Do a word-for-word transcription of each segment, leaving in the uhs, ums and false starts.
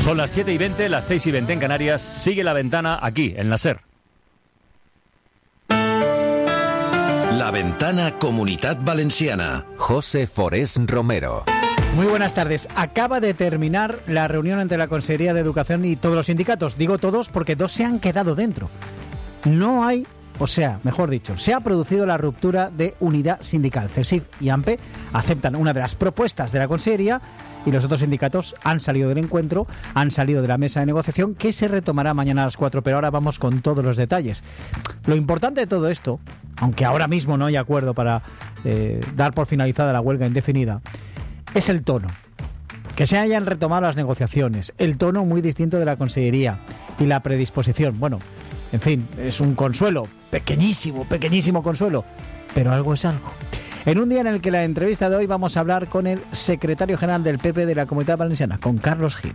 Son las siete y veinte, las seis y veinte en Canarias. Sigue La Ventana aquí, en la SER. La Ventana Comunitat Valenciana. José Forés Romero. Muy buenas tardes. Acaba de terminar la reunión entre la Consejería de Educación y todos los sindicatos. Digo todos porque dos se han quedado dentro. No hay, o sea, mejor dicho, se ha producido la ruptura de unidad sindical. CESIF y AMPE aceptan una de las propuestas de la Consejería y los otros sindicatos han salido del encuentro, han salido de la mesa de negociación que se retomará mañana a las cuatro, pero ahora vamos con todos los detalles. Lo importante de todo esto, aunque ahora mismo no hay acuerdo para eh, dar por finalizada la huelga indefinida, es el tono. Que se hayan retomado las negociaciones, el tono muy distinto de la Consellería y la predisposición. Bueno, en fin, es un consuelo, pequeñísimo, pequeñísimo consuelo, pero algo es algo. En un día en el que la entrevista de hoy vamos a hablar con el secretario general del P P de la Comunidad Valenciana, con Carlos Gil.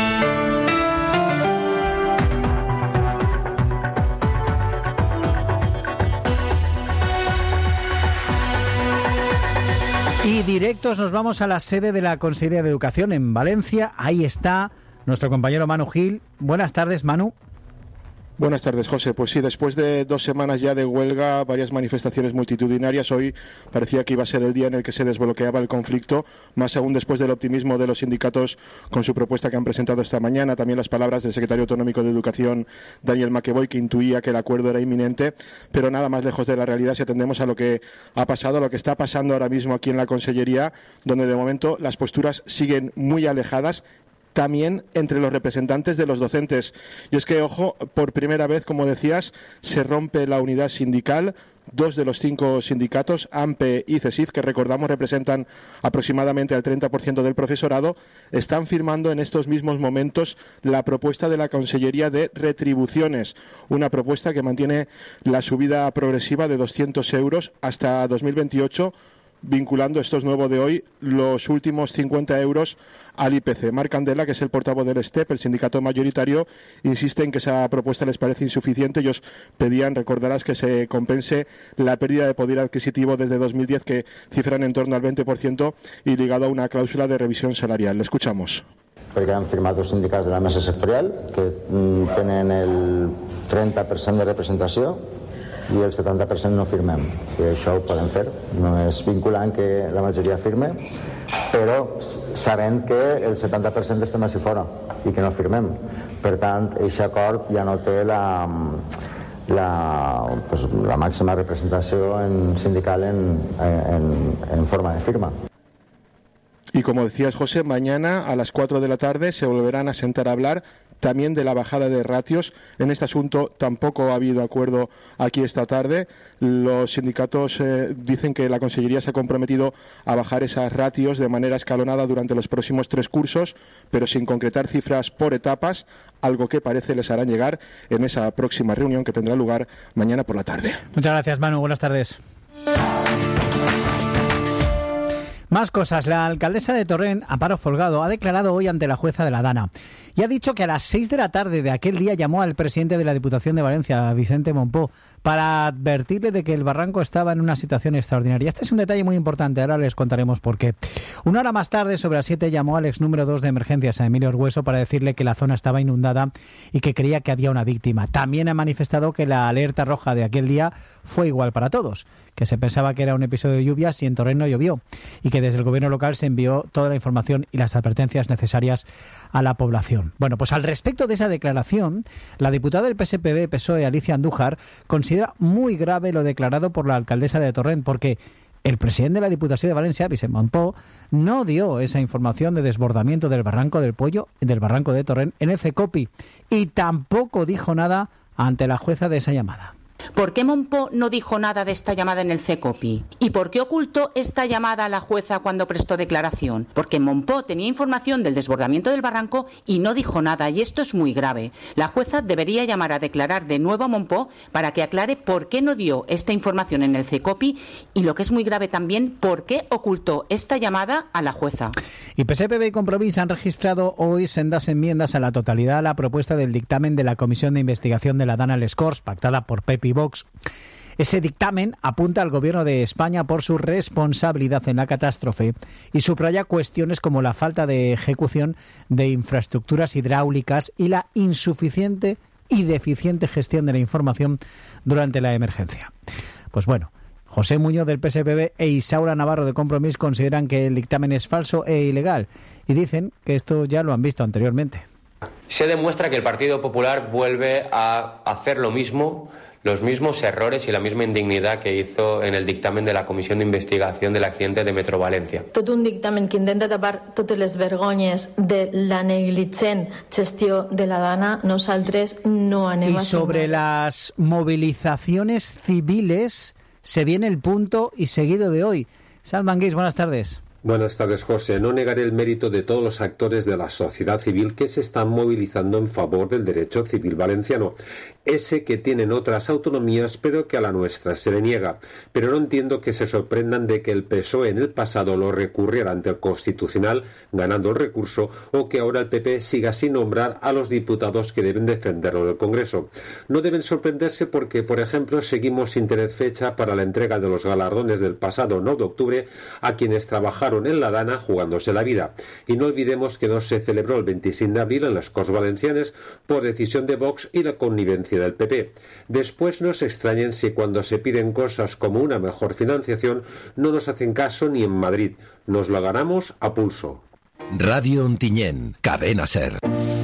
Y directos nos vamos a la sede de la Consejería de Educación en Valencia. Ahí está nuestro compañero Manu Gil. Buenas tardes, Manu. Buenas tardes, José. Pues sí, después de dos semanas ya de huelga, varias manifestaciones multitudinarias, hoy parecía que iba a ser el día en el que se desbloqueaba el conflicto, más aún después del optimismo de los sindicatos con su propuesta que han presentado esta mañana, también las palabras del secretario autonómico de Educación, Daniel Maqueboy, que intuía que el acuerdo era inminente, pero nada más lejos de la realidad si atendemos a lo que ha pasado, a lo que está pasando ahora mismo aquí en la Consellería, donde de momento las posturas siguen muy alejadas, también entre los representantes de los docentes. Y es que, ojo, por primera vez, como decías, se rompe la unidad sindical. Dos de los cinco sindicatos, AMPE y CESIF, que recordamos representan aproximadamente al treinta por ciento del profesorado, están firmando en estos mismos momentos la propuesta de la Consellería de Retribuciones, una propuesta que mantiene la subida progresiva de doscientos euros hasta dos mil veintiocho, vinculando, esto es nuevo de hoy, los últimos cincuenta euros al I P C. Marc Candela, que es el portavoz del STEP, el sindicato mayoritario, insiste en que esa propuesta les parece insuficiente. Ellos pedían, recordarás, que se compense la pérdida de poder adquisitivo desde dos mil diez, que cifran en torno al veinte por ciento, y ligado a una cláusula de revisión salarial. Le escuchamos. Perquè han firmat dos sindicats de la mesa sectorial que mm, tenen el trenta per cent de representació i el setanta per cent no firmem. I això ho podem fer. No és vinculant que la majoria firme, però sabent que el setanta per cent estem així fora i que no firmem. Per tant, aquest acord ja no té la, la, pues, la màxima representació en sindical en, en, en forma de firma. Y como decías, José, mañana a las cuatro de la tarde se volverán a sentar a hablar también de la bajada de ratios. En este asunto tampoco ha habido acuerdo aquí esta tarde. Los sindicatos eh, dicen que la Consellería se ha comprometido a bajar esas ratios de manera escalonada durante los próximos tres cursos, pero sin concretar cifras por etapas, algo que parece les harán llegar en esa próxima reunión que tendrá lugar mañana por la tarde. Muchas gracias, Manu. Buenas tardes. Más cosas. La alcaldesa de Torrent, Amparo Folgado, ha declarado hoy ante la jueza de la Dana y ha dicho que a las seis de la tarde de aquel día llamó al presidente de la Diputación de Valencia, Vicente Mompó, para advertirle de que el barranco estaba en una situación extraordinaria. Este es un detalle muy importante, ahora les contaremos por qué. Una hora más tarde, sobre las siete, llamó al ex número dos de emergencias, a Emilio Orgüeso, para decirle que la zona estaba inundada y que creía que había una víctima. También ha manifestado que la alerta roja de aquel día fue igual para todos, que se pensaba que era un episodio de lluvias y en Torrent no llovió, y que desde el gobierno local se envió toda la información y las advertencias necesarias a la población. Bueno, pues al respecto de esa declaración, la diputada del P S P B P S O E, Alicia Andújar, considera muy grave lo declarado por la alcaldesa de Torrent, porque el presidente de la Diputación de Valencia, Vicente Mompó, no dio esa información de desbordamiento del barranco del Pollo, del barranco de Torrent, en el CECOPI, y tampoco dijo nada ante la jueza de esa llamada. ¿Por qué Mompó no dijo nada de esta llamada en el CECOPI? ¿Y por qué ocultó esta llamada a la jueza cuando prestó declaración? Porque Mompó tenía información del desbordamiento del barranco y no dijo nada, y esto es muy grave. La jueza debería llamar a declarar de nuevo a Mompó para que aclare por qué no dio esta información en el CECOPI y, lo que es muy grave también, por qué ocultó esta llamada a la jueza. Y P S P B y Compromís han registrado hoy sendas enmiendas a la totalidad a la propuesta del dictamen de la Comisión de Investigación de la Dana Les Corts, pactada por P E P y Vox. Ese dictamen apunta al Gobierno de España por su responsabilidad en la catástrofe y subraya cuestiones como la falta de ejecución de infraestructuras hidráulicas y la insuficiente y deficiente gestión de la información durante la emergencia. Pues bueno, José Muñoz del P S P B e Isaura Navarro de Compromís consideran que el dictamen es falso e ilegal y dicen que esto ya lo han visto anteriormente. Se demuestra que el Partido Popular vuelve a hacer lo mismo, los mismos errores y la misma indignidad que hizo en el dictamen de la Comissió d'Investigació del accidente de Metro València. Tot un dictamen que intenta tapar totes les vergonyes de la negligent gestió de la Dana, nosaltres no anem a... Y sobre las movilizaciones civiles se viene el punto y seguido de hoy. Salman Guix, buenas tardes. Buenas tardes, José. No negaré el mérito de todos los actores de la sociedad civil que se están movilizando en favor del derecho civil valenciano. Ese que tienen otras autonomías, pero que a la nuestra se le niega. Pero no entiendo que se sorprendan de que el P S O E en el pasado lo recurriera ante el Constitucional, ganando el recurso, o que ahora el P P siga sin nombrar a los diputados que deben defenderlo en el Congreso. No deben sorprenderse porque, por ejemplo, seguimos sin tener fecha para la entrega de los galardones del pasado nueve de octubre a quienes trabajaron en la Dana jugándose la vida. Y no olvidemos que no se celebró el veinticinco de abril en las Corts Valencianes por decisión de Vox y la connivencia del P P. Después no se extrañen si cuando se piden cosas como una mejor financiación no nos hacen caso ni en Madrid. Nos lo ganamos a pulso. Radio Ontinyent, Cadena SER.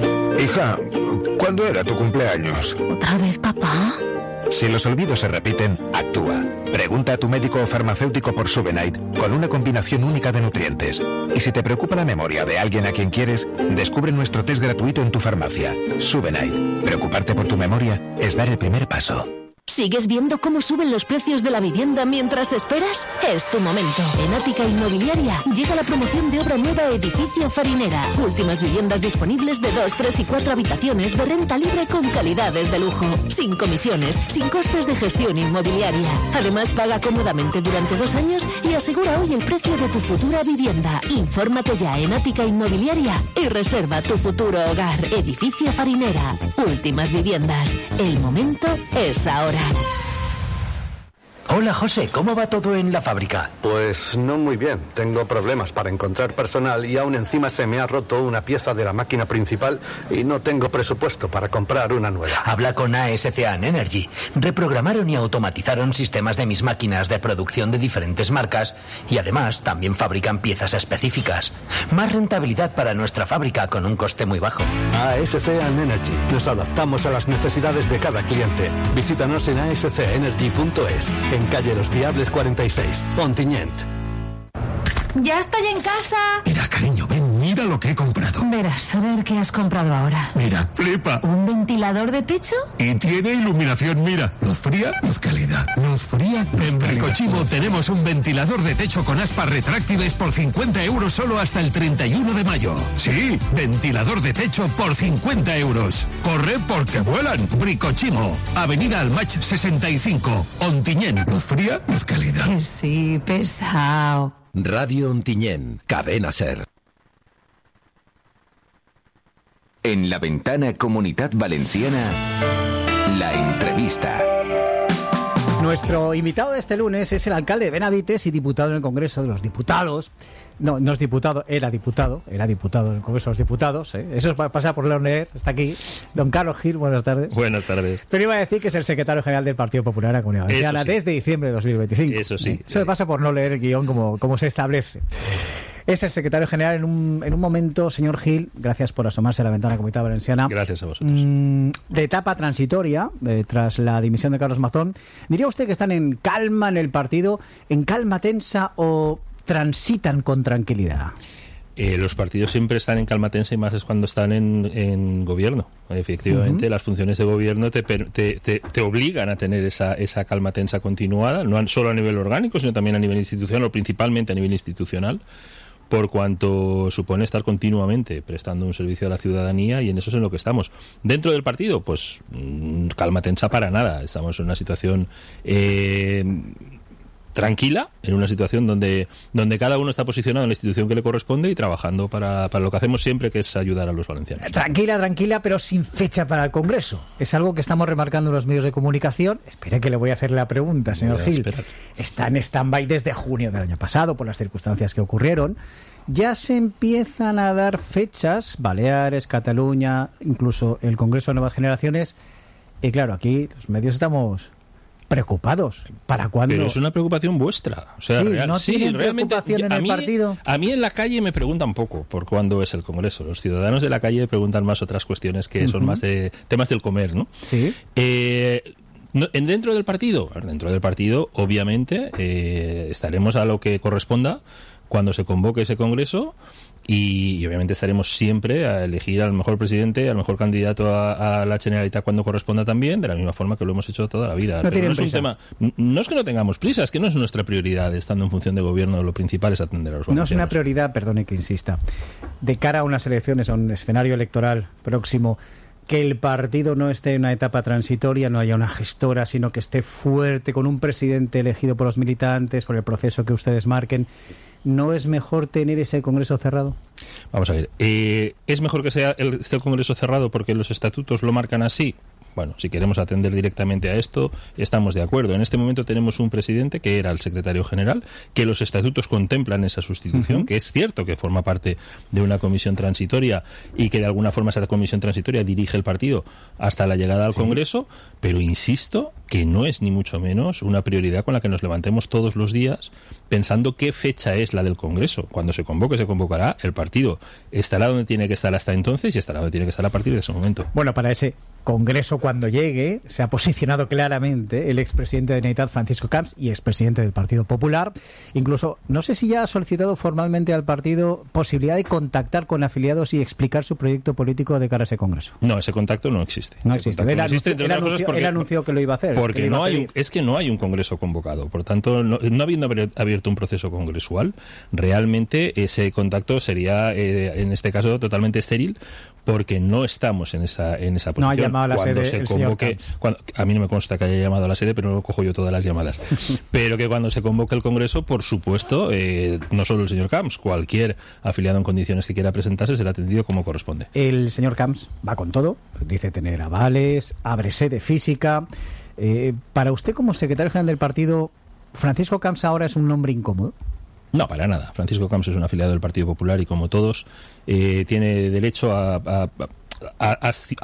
Hija, ¿cuándo era tu cumpleaños? ¿Otra vez, papá? Si los olvidos se repiten, actúa. Pregunta a tu médico o farmacéutico por Subenite con una combinación única de nutrientes. Y si te preocupa la memoria de alguien a quien quieres, descubre nuestro test gratuito en tu farmacia. Subenite. Preocuparte por tu memoria es dar el primer paso. ¿Sigues viendo cómo suben los precios de la vivienda mientras esperas? Es tu momento. En Ática Inmobiliaria llega la promoción de obra nueva Edificio Farinera. Últimas viviendas disponibles de dos, tres y cuatro habitaciones de renta libre con calidades de lujo. Sin comisiones, sin costes de gestión inmobiliaria. Además, paga cómodamente durante dos años y asegura hoy el precio de tu futura vivienda. Infórmate ya en Ática Inmobiliaria y reserva tu futuro hogar. Edificio Farinera. Últimas viviendas. El momento es ahora. Hola, José, ¿cómo va todo en la fábrica? Pues no muy bien. Tengo problemas para encontrar personal y aún encima se me ha roto una pieza de la máquina principal y no tengo presupuesto para comprar una nueva. Habla con A S C A N Energy. Reprogramaron y automatizaron sistemas de mis máquinas de producción de diferentes marcas y además también fabrican piezas específicas. Más rentabilidad para nuestra fábrica con un coste muy bajo. A S C A N Energy. Nos adaptamos a las necesidades de cada cliente. Visítanos en a s c energy punto es. En calle Los Diables cuarenta y seis, Ontinyent. ¡Ya estoy en casa! Mira, cariño, ven, mira lo que he comprado. Verás, a ver qué has comprado ahora. Mira, flipa. ¿Un ventilador de techo? Y tiene iluminación, mira. Luz fría, luz calidad. Luz fría, luz En Bricochimo tenemos un ventilador de techo con aspas retráctiles por cincuenta euros solo hasta el treinta y uno de mayo. Sí, ventilador de techo por cincuenta euros. Corre porque vuelan. Bricochimo, Avenida Almach sesenta y cinco, Ontinyent. Luz fría, luz calidad. Sí, pesado. Radio Ontinyent, Cadena SER. En la ventana Comunitat Valenciana, la entrevista. Nuestro invitado de este lunes es el alcalde de Benavites y diputado en el Congreso de los Diputados. No, no es diputado, era diputado, era diputado en el Congreso de los Diputados. ¿eh? Eso pasa por leer, está aquí. Don Carlos Gil, buenas tardes. Buenas tardes. Pero iba a decir que es el secretario general del Partido Popular de la Comunidad Valenciana sí. desde diciembre de dos mil veinticinco. Eso sí. ¿eh? Eso me pasa por no leer el guión como, como se establece. Es el secretario general en un, en un momento, señor Gil, gracias por asomarse a la ventana Comunidad Valenciana. Gracias a vosotros. Mmm, de etapa transitoria, eh, tras la dimisión de Carlos Mazón. ¿Diría usted que están en calma en el partido, en calma tensa o transitan con tranquilidad? Eh, los partidos siempre están en calma tensa y más es cuando están en, en gobierno. Efectivamente, uh-huh. Las funciones de gobierno te, te, te, te obligan a tener esa, esa calma tensa continuada, no solo a nivel orgánico, sino también a nivel institucional o principalmente a nivel institucional, por cuanto supone estar continuamente prestando un servicio a la ciudadanía y en eso es en lo que estamos. Dentro del partido, pues calma tensa para nada. Estamos en una situación... Eh, tranquila, en una situación donde, donde cada uno está posicionado en la institución que le corresponde y trabajando para, para lo que hacemos siempre, que es ayudar a los valencianos. Tranquila, tranquila, pero sin fecha para el Congreso. Es algo que estamos remarcando en los medios de comunicación. Espere que le voy a hacer la pregunta, señor Gil. Está en stand-by desde junio del año pasado por las circunstancias que ocurrieron. Ya se empiezan a dar fechas, Baleares, Cataluña, incluso el Congreso de Nuevas Generaciones. Y claro, aquí los medios estamos preocupados. ¿Para cuándo? Pero es una preocupación vuestra. O sea, sí, real, ¿no sí, tienen realmente, preocupación en a el mí, partido? A mí en la calle me preguntan poco por cuándo es el Congreso. Los ciudadanos de la calle preguntan más otras cuestiones que son uh-huh. más de temas del comer, ¿no? Sí. Eh, no, en dentro del partido, dentro del partido, obviamente, eh, estaremos a lo que corresponda cuando se convoque ese Congreso. Y, y obviamente estaremos siempre a elegir al mejor presidente, al mejor candidato a, a la Generalitat cuando corresponda también, de la misma forma que lo hemos hecho toda la vida. No, Pero no es prisa. un tema, no es que no tengamos prisa, es que no es nuestra prioridad. Estando en función de gobierno, lo principal es atender a los valencianos. No es una prioridad, perdone que insista, de cara a unas elecciones, a un escenario electoral próximo, que el partido no esté en una etapa transitoria, no haya una gestora, sino que esté fuerte, con un presidente elegido por los militantes, por el proceso que ustedes marquen. ¿No es mejor tener ese Congreso cerrado? Vamos a ver, eh, ¿es mejor que sea el, este Congreso cerrado porque los estatutos lo marcan así? Bueno, si queremos atender directamente a esto, estamos de acuerdo. En este momento tenemos un presidente que era el secretario general, que los estatutos contemplan esa sustitución, uh-huh. que es cierto que forma parte de una comisión transitoria y que de alguna forma esa comisión transitoria dirige el partido hasta la llegada al sí. Congreso, pero insisto que no es ni mucho menos una prioridad con la que nos levantemos todos los días pensando qué fecha es la del Congreso. Cuando se convoque, se convocará, el partido estará donde tiene que estar hasta entonces y estará donde tiene que estar a partir de ese momento. Bueno, para ese Congreso, cuando llegue, se ha posicionado claramente el expresidente de Generalitat, Francisco Camps, y expresidente del Partido Popular. Incluso, no sé si ya ha solicitado formalmente al partido posibilidad de contactar con afiliados y explicar su proyecto político de cara a ese Congreso. No, ese contacto no existe. No existe. Él, no anunció, existe él, anunció, porque, él anunció que lo iba a hacer. Porque iba no a hay, es que no hay un Congreso convocado. Por tanto, no, no habiendo abierto un proceso congresual, realmente ese contacto sería, eh, en este caso, totalmente estéril, porque no estamos en esa en esa posición. No ha llamado a la cuando sede se convoque, cuando, a mí no me consta que haya llamado a la sede, pero no cojo yo todas las llamadas. Pero que cuando se convoque el Congreso, por supuesto, eh, no solo el señor Camps, cualquier afiliado en condiciones que quiera presentarse será atendido como corresponde. El señor Camps va con todo, dice tener avales, abre sede física. Eh, para usted, como secretario general del partido, ¿Francisco Camps ahora es un nombre incómodo? No, para nada. Francisco Camps es un afiliado del Partido Popular y, como todos, eh, tiene derecho a, a, a, a